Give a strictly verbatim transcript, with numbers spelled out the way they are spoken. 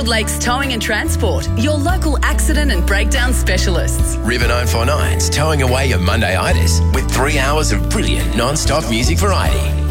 Field Lakes Towing and Transport, your local accident and breakdown specialists. River nine four nine's towing away your Monday-itis with three hours of brilliant non-stop music variety.